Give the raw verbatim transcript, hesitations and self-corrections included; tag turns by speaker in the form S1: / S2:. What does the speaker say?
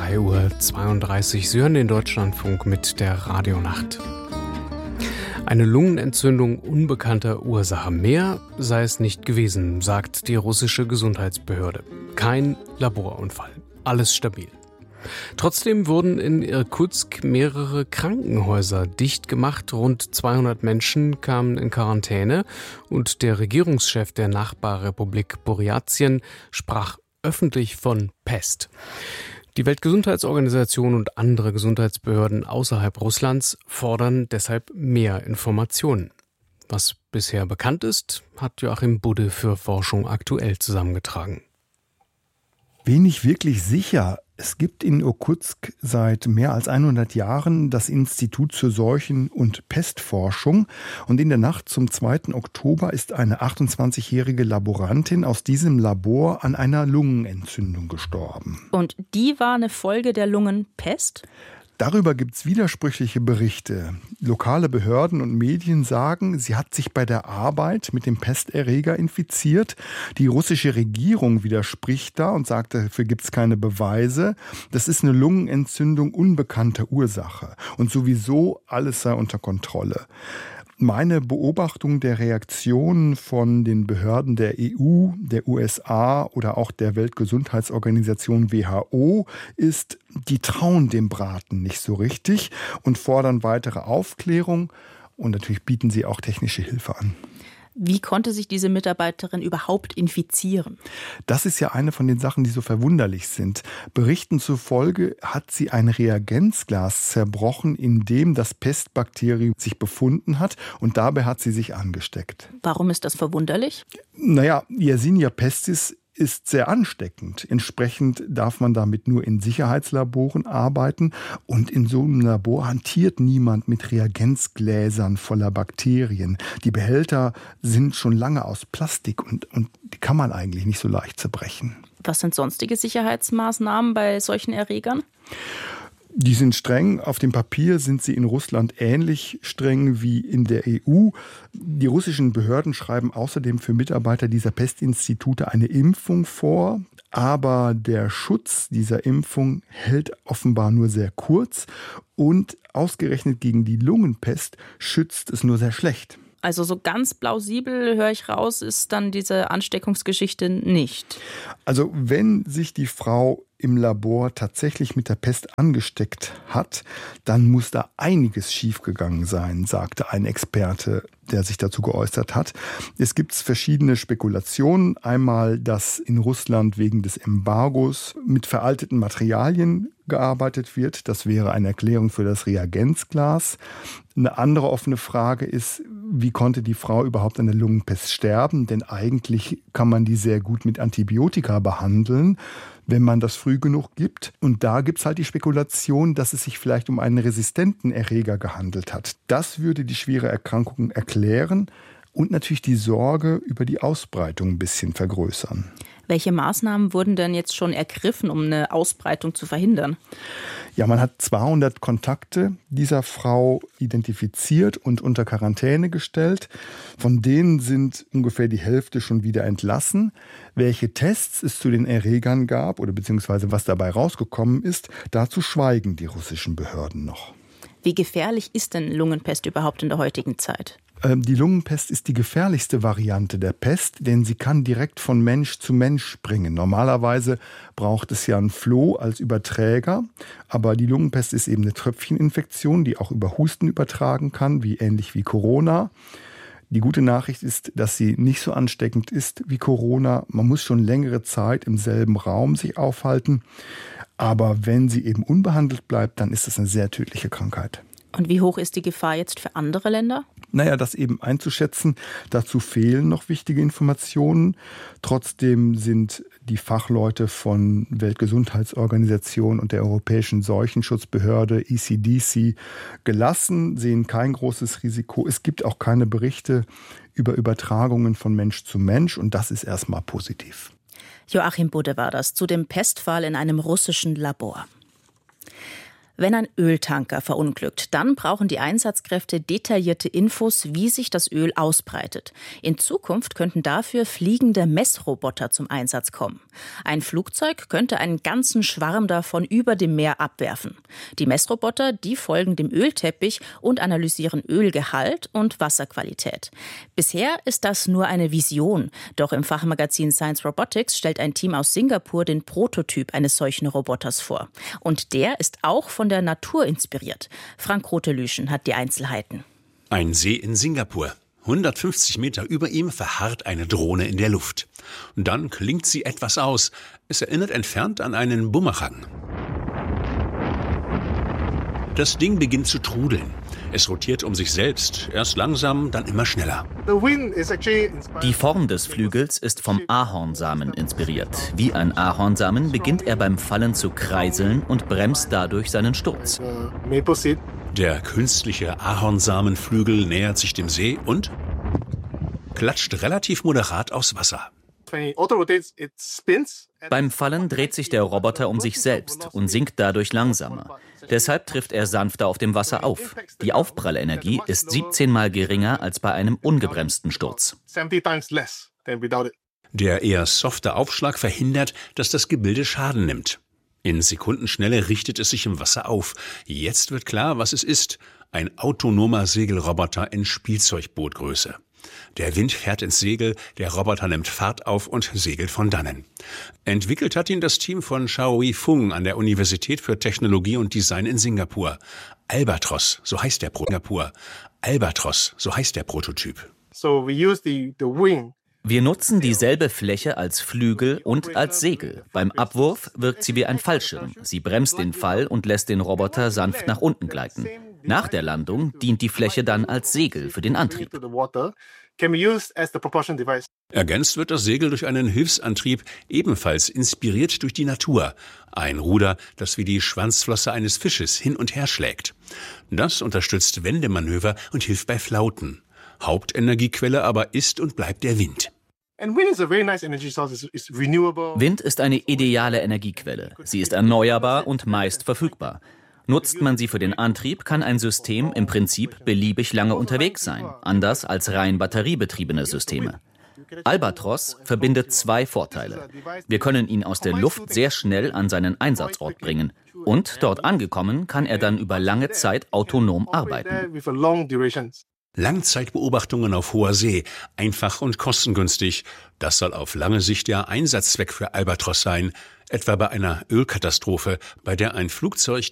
S1: drei Uhr zweiunddreißig. Sie hören den Deutschlandfunk mit der Radionacht. Eine Lungenentzündung unbekannter Ursache. Mehr sei es nicht gewesen, sagt die russische Gesundheitsbehörde. Kein Laborunfall. Alles stabil. Trotzdem wurden in Irkutsk mehrere Krankenhäuser dicht gemacht. Rund zweihundert Menschen kamen in Quarantäne und der Regierungschef der Nachbarrepublik Burjatien sprach öffentlich von Pest. Die Weltgesundheitsorganisation und andere Gesundheitsbehörden außerhalb Russlands fordern deshalb mehr Informationen. Was bisher bekannt ist, hat Joachim Budde für Forschung aktuell zusammengetragen.
S2: Wenig wirklich sicher. Es gibt in Irkutsk seit mehr als hundert Jahren das Institut für Seuchen- und Pestforschung. Und in der Nacht zum zweiten Oktober ist eine achtundzwanzigjährige Laborantin aus diesem Labor an einer Lungenentzündung gestorben.
S3: Und die war eine Folge der Lungenpest?
S2: Darüber gibt es widersprüchliche Berichte. Lokale Behörden und Medien sagen, sie hat sich bei der Arbeit mit dem Pesterreger infiziert. Die russische Regierung widerspricht da und sagt, dafür gibt es keine Beweise. Das ist eine Lungenentzündung unbekannter Ursache. Und sowieso alles sei unter Kontrolle. Meine Beobachtung der Reaktionen von den Behörden der E U, der U S A oder auch der Weltgesundheitsorganisation W H O ist, die trauen dem Braten nicht so richtig und fordern weitere Aufklärung und natürlich bieten sie auch technische Hilfe an.
S3: Wie konnte sich diese Mitarbeiterin überhaupt infizieren?
S2: Das ist ja eine von den Sachen, die so verwunderlich sind. Berichten zufolge hat sie ein Reagenzglas zerbrochen, in dem das Pestbakterium sich befunden hat und dabei hat sie sich angesteckt.
S3: Warum ist das verwunderlich?
S2: Naja, Yersinia pestis ist sehr ansteckend. Entsprechend darf man damit nur in Sicherheitslaboren arbeiten. Und in so einem Labor hantiert niemand mit Reagenzgläsern voller Bakterien. Die Behälter sind schon lange aus Plastik und, und die kann man eigentlich nicht so leicht zerbrechen.
S3: Was sind sonstige Sicherheitsmaßnahmen bei solchen Erregern?
S2: Die sind streng. Auf dem Papier sind sie in Russland ähnlich streng wie in der E U. Die russischen Behörden schreiben außerdem für Mitarbeiter dieser Pestinstitute eine Impfung vor. Aber der Schutz dieser Impfung hält offenbar nur sehr kurz. Und ausgerechnet gegen die Lungenpest schützt es nur sehr schlecht.
S3: Also so ganz plausibel, höre ich raus, ist dann diese Ansteckungsgeschichte nicht.
S2: Also wenn sich die Frau im Labor tatsächlich mit der Pest angesteckt hat, dann muss da einiges schiefgegangen sein, sagte ein Experte, der sich dazu geäußert hat. Es gibt verschiedene Spekulationen. Einmal, dass in Russland wegen des Embargos mit veralteten Materialien gearbeitet wird. Das wäre eine Erklärung für das Reagenzglas. Eine andere offene Frage ist, wie konnte die Frau überhaupt an der Lungenpest sterben? Denn eigentlich kann man die sehr gut mit Antibiotika behandeln, wenn man das früh genug gibt. Und da gibt es halt die Spekulation, dass es sich vielleicht um einen resistenten Erreger gehandelt hat. Das würde die schwere Erkrankung erklären und natürlich die Sorge über die Ausbreitung ein bisschen vergrößern.
S3: Welche Maßnahmen wurden denn jetzt schon ergriffen, um eine Ausbreitung zu verhindern?
S2: Ja, man hat zweihundert Kontakte dieser Frau identifiziert und unter Quarantäne gestellt. Von denen sind ungefähr die Hälfte schon wieder entlassen. Welche Tests es zu den Erregern gab oder beziehungsweise was dabei rausgekommen ist, dazu schweigen die russischen Behörden noch.
S3: Wie gefährlich ist denn Lungenpest überhaupt in der heutigen Zeit?
S2: Die Lungenpest ist die gefährlichste Variante der Pest, denn sie kann direkt von Mensch zu Mensch springen. Normalerweise braucht es ja einen Floh als Überträger, aber die Lungenpest ist eben eine Tröpfcheninfektion, die auch über Husten übertragen kann, wie ähnlich wie Corona. Die gute Nachricht ist, dass sie nicht so ansteckend ist wie Corona. Man muss schon längere Zeit im selben Raum sich aufhalten, aber wenn sie eben unbehandelt bleibt, dann ist es eine sehr tödliche Krankheit.
S3: Und wie hoch ist die Gefahr jetzt für andere Länder?
S2: Naja, das eben einzuschätzen, dazu fehlen noch wichtige Informationen. Trotzdem sind die Fachleute von Weltgesundheitsorganisation und der Europäischen Seuchenschutzbehörde E C D C gelassen, sehen kein großes Risiko. Es gibt auch keine Berichte über Übertragungen von Mensch zu Mensch und das ist erstmal positiv.
S3: Joachim Budde war das zu dem Pestfall in einem russischen Labor. Wenn ein Öltanker verunglückt, dann brauchen die Einsatzkräfte detaillierte Infos, wie sich das Öl ausbreitet. In Zukunft könnten dafür fliegende Messroboter zum Einsatz kommen. Ein Flugzeug könnte einen ganzen Schwarm davon über dem Meer abwerfen. Die Messroboter, die folgen dem Ölteppich und analysieren Ölgehalt und Wasserqualität. Bisher ist das nur eine Vision. Doch im Fachmagazin Science Robotics stellt ein Team aus Singapur den Prototyp eines solchen Roboters vor. Und der ist auch von der Natur inspiriert. Frank Rotelüschen hat die Einzelheiten.
S4: Ein See in Singapur. hundertfünfzig Meter über ihm verharrt eine Drohne in der Luft. Und dann klingt sie etwas aus. Es erinnert entfernt an einen Bumerang. Das Ding beginnt zu trudeln. Es rotiert um sich selbst, erst langsam, dann immer schneller.
S5: Die Form des Flügels ist vom Ahornsamen inspiriert. Wie ein Ahornsamen beginnt er beim Fallen zu kreiseln und bremst dadurch seinen Sturz.
S4: Der künstliche Ahornsamenflügel nähert sich dem See und klatscht relativ moderat aufs Wasser.
S5: Beim Fallen dreht sich der Roboter um sich selbst und sinkt dadurch langsamer. Deshalb trifft er sanfter auf dem Wasser auf. Die Aufprallenergie ist siebzehn Mal geringer als bei einem ungebremsten Sturz.
S4: Der eher softe Aufschlag verhindert, dass das Gebilde Schaden nimmt. In Sekundenschnelle richtet es sich im Wasser auf. Jetzt wird klar, was es ist. Ein autonomer Segelroboter in Spielzeugbootgröße. Der Wind fährt ins Segel, der Roboter nimmt Fahrt auf und segelt von dannen. Entwickelt hat ihn das Team von Xiaoyi Fung an der Universität für Technologie und Design in Singapur. Albatros, so heißt der Prototyp. Albatros, so heißt der Prototyp.
S5: So we use the, the wing. Wir nutzen dieselbe Fläche als Flügel und als Segel. Beim Abwurf wirkt sie wie ein Fallschirm. Sie bremst den Fall und lässt den Roboter sanft nach unten gleiten. Nach der Landung dient die Fläche dann als Segel für den Antrieb.
S4: Ergänzt wird das Segel durch einen Hilfsantrieb, ebenfalls inspiriert durch die Natur. Ein Ruder, das wie die Schwanzflosse eines Fisches hin und her schlägt. Das unterstützt Wendemanöver und hilft bei Flauten. Hauptenergiequelle aber ist und bleibt der Wind.
S5: Wind ist eine ideale Energiequelle. Sie ist erneuerbar und meist verfügbar. Nutzt man sie für den Antrieb, kann ein System im Prinzip beliebig lange unterwegs sein, anders als rein batteriebetriebene Systeme. Albatros verbindet zwei Vorteile. Wir können ihn aus der Luft sehr schnell an seinen Einsatzort bringen. Und dort angekommen, kann er dann über lange Zeit autonom arbeiten.
S4: Langzeitbeobachtungen auf hoher See, einfach und kostengünstig. Das soll auf lange Sicht der Einsatzzweck für Albatros sein, etwa bei einer Ölkatastrophe, bei der ein Flugzeug